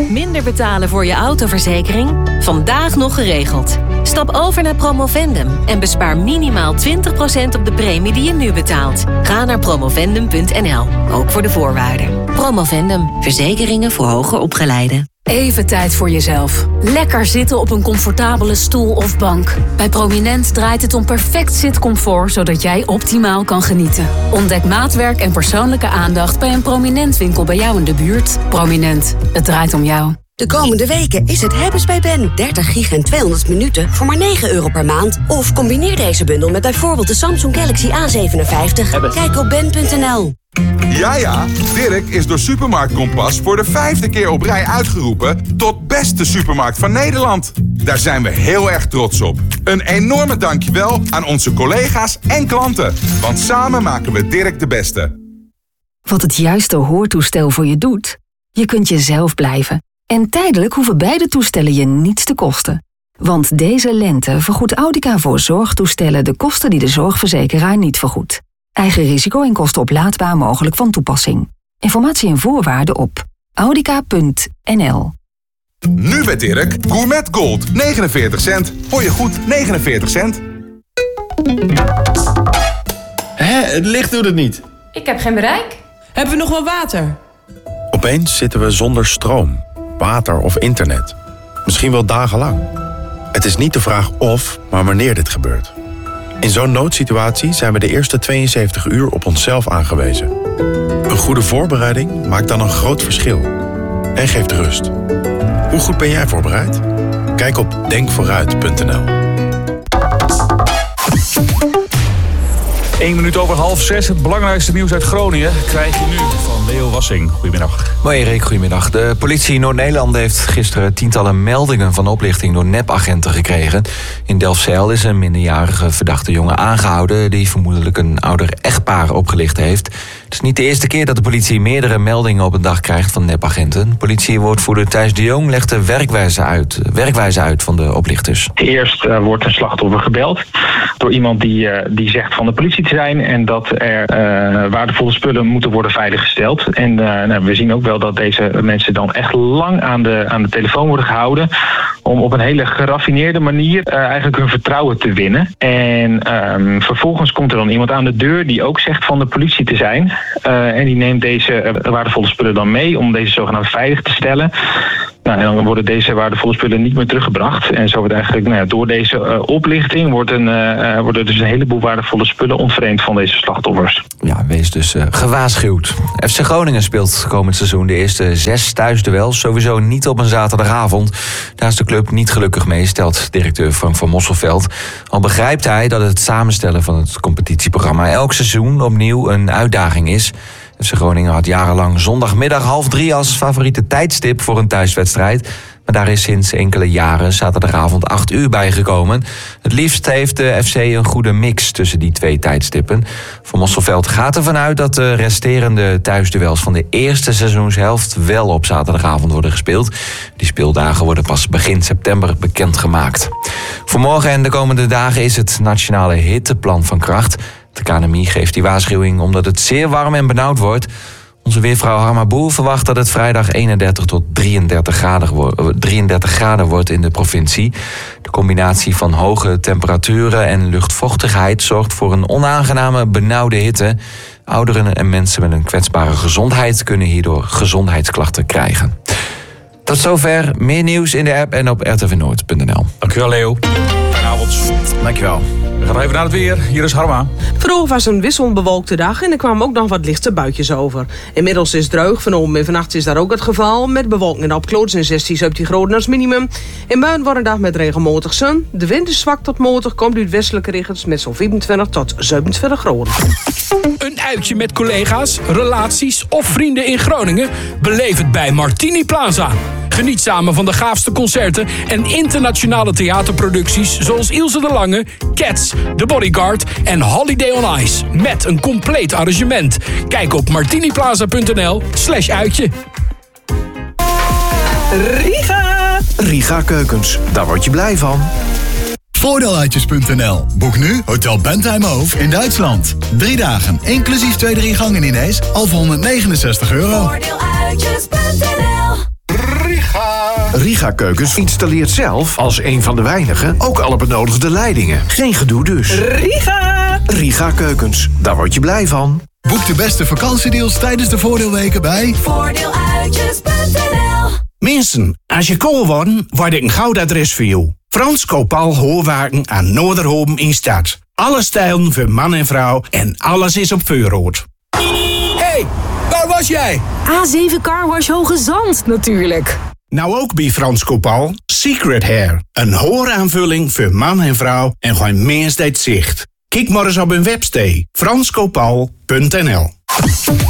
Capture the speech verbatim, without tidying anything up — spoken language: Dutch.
Minder betalen voor je autoverzekering? Vandaag nog geregeld. Stap over naar Promovendum en bespaar minimaal twintig procent op de premie die je nu betaalt. Ga naar promovendum punt n l, ook voor de voorwaarden. Promovendum, verzekeringen voor hoger opgeleiden. Even tijd voor jezelf. Lekker zitten op een comfortabele stoel of bank. Bij Prominent draait het om perfect zitcomfort, zodat jij optimaal kan genieten. Ontdek maatwerk en persoonlijke aandacht bij een Prominent winkel bij jou in de buurt. Prominent, het draait om jou. De komende weken is het hebben's bij Ben. dertig gig en tweehonderd minuten voor maar negen euro per maand. Of combineer deze bundel met bijvoorbeeld de Samsung Galaxy A zevenenvijftig. Kijk op ben punt n l. Ja, ja, Dirk is door Supermarkt Kompas voor de vijfde keer op rij uitgeroepen tot beste supermarkt van Nederland. Daar zijn we heel erg trots op. Een enorme dankjewel aan onze collega's en klanten. Want samen maken we Dirk de beste. Wat het juiste hoortoestel voor je doet? Je kunt jezelf blijven. En tijdelijk hoeven beide toestellen je niets te kosten. Want deze lente vergoedt Audica voor zorgtoestellen de kosten die de zorgverzekeraar niet vergoedt. Eigen risico en kosten oplaadbaar mogelijk van toepassing. Informatie en voorwaarden op audica punt n l. Nu bij Dirk, Gourmet Gold, negenenveertig cent. Hoor je goed, negenenveertig cent. Hé, het licht doet het niet. Ik heb geen bereik. Hebben we nog wel water? Opeens zitten we zonder stroom, water of internet. Misschien wel dagenlang. Het is niet de vraag of, maar wanneer dit gebeurt. In zo'n noodsituatie zijn we de eerste tweeënzeventig uur op onszelf aangewezen. Een goede voorbereiding maakt dan een groot verschil. En geeft rust. Hoe goed ben jij voorbereid? Kijk op denk vooruit punt n l. Eén minuut over half zes. Het belangrijkste nieuws uit Groningen krijg je nu van Leo Wassing. Goedemiddag. Mooi Erik, goedemiddag. De politie in Noord-Nederland heeft gisteren tientallen meldingen van oplichting door nepagenten gekregen. In Delfzijl is een minderjarige verdachte jongen aangehouden die vermoedelijk een ouder echtpaar opgelicht heeft. Het is niet de eerste keer dat de politie meerdere meldingen op een dag krijgt van nepagenten. Politiewoordvoerder Thijs de Jong legt de werkwijze uit, werkwijze uit van de oplichters. Eerst uh, wordt een slachtoffer gebeld door iemand die, uh, die zegt van de politie te zijn en dat er uh, waardevolle spullen moeten worden veiliggesteld. En uh, nou, we zien ook wel dat deze mensen dan echt lang aan de, aan de telefoon worden gehouden om op een hele geraffineerde manier uh, eigenlijk hun vertrouwen te winnen. En um, vervolgens komt er dan iemand aan de deur die ook zegt van de politie te zijn. Uh, en die neemt deze uh, waardevolle spullen dan mee om deze zogenaamd veilig te stellen. Nou, en dan worden deze waardevolle spullen niet meer teruggebracht. En zo wordt eigenlijk, nou ja, door deze uh, oplichting wordt een, uh, worden dus een heleboel waardevolle spullen ontvreemd van deze slachtoffers. Ja, wees dus uh, gewaarschuwd. F C Groningen speelt komend seizoen de eerste zes thuisduels. Sowieso niet op een zaterdagavond. Daar is de club niet gelukkig mee, stelt directeur Frank van Mosselveld. Al begrijpt hij dat het samenstellen van het competitieprogramma elk seizoen opnieuw een uitdaging is. F C Groningen had jarenlang zondagmiddag half drie als favoriete tijdstip voor een thuiswedstrijd. Maar daar is sinds enkele jaren zaterdagavond acht uur bijgekomen. Het liefst heeft de F C een goede mix tussen die twee tijdstippen. Van Mosselveld gaat ervan uit dat de resterende thuisduels van de eerste seizoenshelft wel op zaterdagavond worden gespeeld. Die speeldagen worden pas begin september bekendgemaakt. Voor morgen en de komende dagen is het nationale hitteplan van kracht. De K N M I geeft die waarschuwing omdat het zeer warm en benauwd wordt. Onze weervrouw Harma Boer verwacht dat het vrijdag eenendertig tot drieëndertig graden wordt in de provincie. De combinatie van hoge temperaturen en luchtvochtigheid zorgt voor een onaangename benauwde hitte. Ouderen en mensen met een kwetsbare gezondheid kunnen hierdoor gezondheidsklachten krijgen. Tot zover. Meer nieuws in de app en op r t v noord punt n l. Dankjewel Leo. Fijne avond. Dankjewel. We gaan even naar het weer. Hier is Harma. Vroeger was een wisselbewolkte dag en er kwamen ook nog wat lichte buitjes over. Inmiddels is het droog. Vanavond en vannacht is dat ook het geval. Met bewolking en opkloots en zestien op die groten als minimum. In Buin wordt een dag met regelmatig zon. De wind is zwak tot matig, komt uit westelijke richtings met zo'n vierentwintig tot zevenentwintig graden. Een uitje met collega's, relaties of vrienden in Groningen? Beleef het bij Martini Plaza. Geniet samen van de gaafste concerten en internationale theaterproducties zoals Ilse de Lange, Cats, The Bodyguard en Holiday on Ice. Met een compleet arrangement. Kijk op martiniplaza punt n l slash uitje. Riga! Riga Keukens, daar word je blij van. Voordeeluitjes punt n l. Boek nu Hotel Bentheimhof in Duitsland. Drie dagen, inclusief twee drie gangen Inees, al voor honderdnegenenzestig euro. Voordeeluitjes punt n l. Riga! Riga Keukens installeert zelf, als een van de weinigen, ook alle benodigde leidingen. Geen gedoe dus. Riga! Riga Keukens, daar word je blij van. Boek de beste vakantiedeals tijdens de voordeelweken bij Voordeeluitjes punt n l. Mensen, als je kool wordt, word ik een goud adres voor jou. Frans Kopal Hoorwagen aan Noorderholm in Stad. Alle stijlen voor man en vrouw en alles is op voorraad. Hey, waar was jij? A zeven Car Wash Hoge Zand natuurlijk. Nou ook bij Frans Kopal, Secret Hair. Een hooraanvulling voor man en vrouw en gewoon meest zicht. Kijk maar eens op hun website frans kopal punt n l.